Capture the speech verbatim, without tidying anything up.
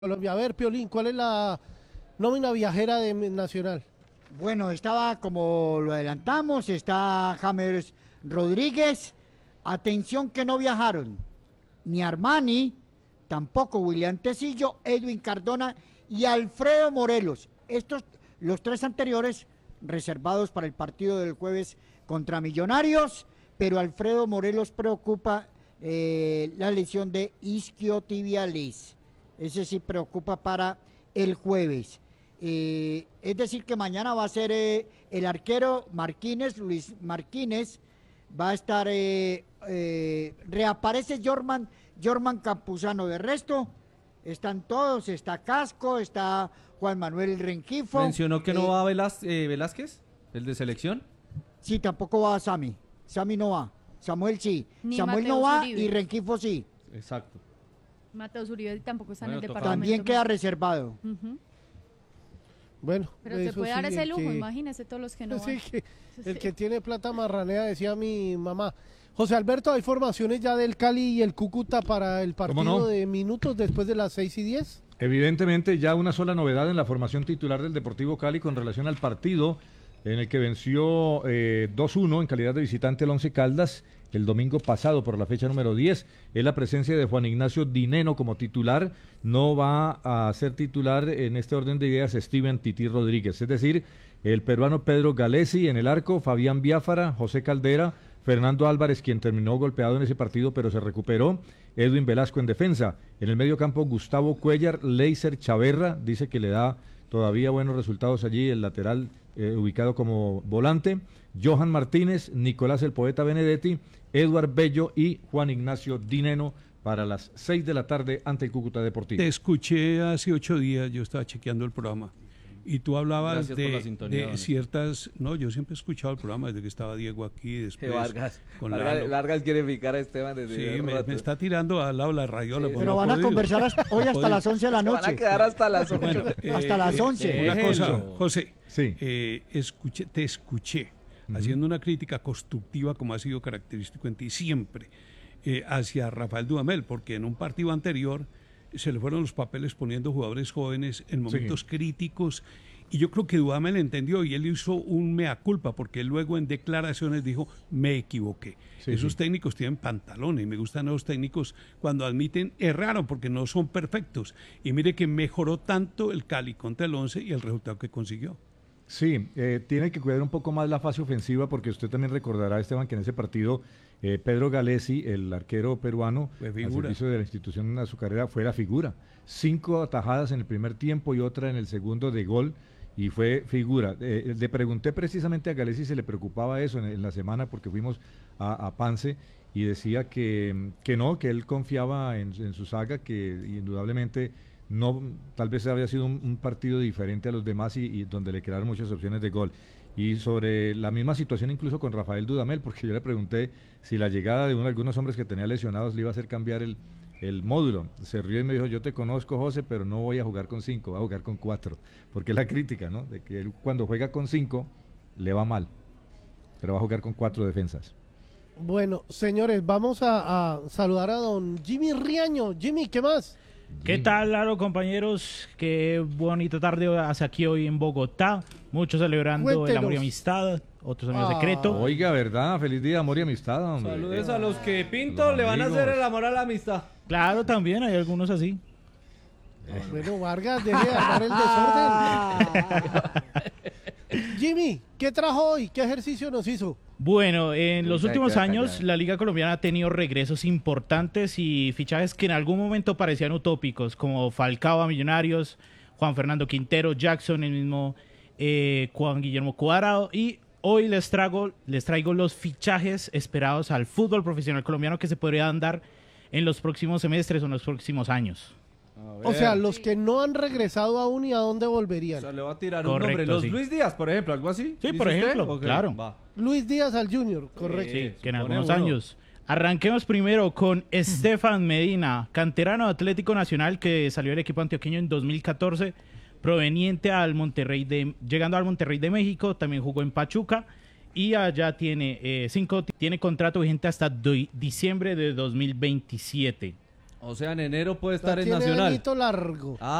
Colombia. A ver, Piolín, ¿cuál es la nómina viajera de Nacional? Bueno, estaba como lo adelantamos, está James Rodríguez. Atención que no viajaron ni Armani, tampoco William Tecillo, Edwin Cardona y Alfredo Morelos. Estos, los tres anteriores, reservados para el partido del jueves contra Millonarios, pero Alfredo Morelos preocupa eh, la lesión de isquiotibialis. Ese sí preocupa para el jueves. Eh, es decir, que mañana va a ser eh, el arquero Marquínez, Luis Marquínez, va a estar, eh, eh, reaparece Jorman, Jorman Campuzano. De resto, están todos, está Casco, está Juan Manuel Rengifo. ¿Mencionó que no eh, va Velaz, eh, Velázquez, el de selección? Sí, tampoco va Sami, Sami no va, Samuel sí, Ni Samuel Mateus no va Uribe. y Rengifo sí. Exacto. Mateus Uribe tampoco está Bueno, en el toca- departamento. También queda reservado. Ujú. Bueno, Pero se eso puede dar sí, ese el lujo, que- imagínese todos los que no sí, van. que- el Sí. que tiene plata marranea, decía mi mamá. José Alberto, ¿hay formaciones ya del Cali y el Cúcuta para el partido no? de minutos después de las seis y diez? Evidentemente ya una sola novedad en la formación titular del Deportivo Cali con relación al partido en el que venció eh, dos uno en calidad de visitante el Once Caldas el domingo pasado por la fecha número diez. Es la presencia de Juan Ignacio Dineno como titular. No va a ser titular en este orden de ideas Steven Tití Rodríguez. Es decir, el peruano Pedro Galesi en el arco, Fabián Biafara, José Caldera, Fernando Álvarez, quien terminó golpeado en ese partido pero se recuperó, Edwin Velasco en defensa. En el medio campo, Gustavo Cuellar, Leiser Chaverra, dice que le da todavía buenos resultados allí, el lateral eh, ubicado como volante, Johan Martínez, Nicolás el Poeta Benedetti, Eduard Bello y Juan Ignacio Dineno para las seis de la tarde ante el Cúcuta Deportivo. Te escuché hace ocho días, yo estaba chequeando el programa, y tú hablabas Gracias por la de, sintonía, de don. ciertas... No, yo siempre he escuchado el programa desde que estaba Diego aquí, después Vargas. con Vargas, Lalo. Vargas quiere picar a Esteban desde Sí, hace me, rato. me está tirando al lado la radiola. Sí, pues Pero no ha van a podido. conversar hasta- hoy No ha hasta podido. las once de la Van a noche. quedar hasta las ocho. Bueno, Hasta las once. Una cosa, Déjenlo. José, Sí. eh, escuché, te escuché haciendo una crítica constructiva, como ha sido característico en ti siempre, eh, hacia Rafael Dudamel, porque en un partido anterior se le fueron los papeles poniendo jugadores jóvenes en momentos Sí. críticos, y yo creo que Dudamel entendió y él hizo un mea culpa, porque él luego en declaraciones dijo, me equivoqué. Sí, Esos sí. técnicos tienen pantalones, y me gustan los técnicos cuando admiten erraron, porque no son perfectos. Y mire que mejoró tanto el Cali contra el Once y el resultado que consiguió. Sí, eh, tiene que cuidar un poco más la fase ofensiva porque usted también recordará, Esteban, que en ese partido eh, Pedro Galesi, el arquero peruano, Fue al figura. servicio de la institución a su carrera, fue la figura. Cinco atajadas en el primer tiempo y otra en el segundo de gol y fue figura. Eh, le pregunté precisamente a Galesi si se le preocupaba eso en, en la semana porque fuimos a, a Pance y decía que, que no, que él confiaba en, en su saga, que indudablemente no, tal vez había sido un, un partido diferente a los demás y, y donde le quedaron muchas opciones de gol. Y sobre la misma situación incluso con Rafael Dudamel, porque yo le pregunté si la llegada de uno, algunos hombres que tenía lesionados le iba a hacer cambiar el, el módulo. Se rió y me dijo, yo te conozco, José, pero no voy a jugar con cinco, voy a jugar con cuatro. Porque es la crítica, ¿no? De que él cuando juega con cinco le va mal, pero va a jugar con cuatro defensas. Bueno, señores, vamos a, a saludar a don Jimmy Riaño. Jimmy, ¿qué más? ¿Qué tal, Laro, compañeros? Qué bonita tarde hace aquí hoy en Bogotá. Muchos celebrando el Cuéntenos. amor y amistad, otros amigos Ah. secreto. Oiga, ¿verdad? Feliz día, amor y amistad, hombre. Saludos a los que Pinto Los le van a hacer amigos. el amor a la amistad. Claro, también hay algunos así. Bueno, Vargas, deje de armar el desorden. Jimmy, ¿qué trajo hoy? ¿Qué ejercicio nos hizo? Bueno, en los Uy, últimos calla, años calla. la Liga Colombiana ha tenido regresos importantes y fichajes que en algún momento parecían utópicos, como Falcao a Millonarios, Juan Fernando Quintero, Jackson, el mismo eh, Juan Guillermo Cuadrado, y hoy les traigo, les traigo los fichajes esperados al fútbol profesional colombiano que se podrían dar en los próximos semestres o en los próximos años. O sea, los que no han regresado aún y a dónde O volverían. sea, le va a tirar un Correcto, nombre. Los sí. Luis Díaz, por ejemplo, algo así. Sí, ¿Dice por usted? ejemplo, Ok, claro. va. Luis Díaz al Junior, correcto. Sí, que en se pone algunos bueno. años. Arranquemos primero con Estefan Medina, canterano de Atlético Nacional que salió del equipo antioqueño en dos mil catorce, proveniente al Monterrey de, llegando al Monterrey de México, también jugó en Pachuca y allá tiene eh, cinco, tiene contrato vigente hasta do- diciembre de dos mil veintisiete. O sea, en enero puede estar en Tiene Nacional. añito largo. Ah,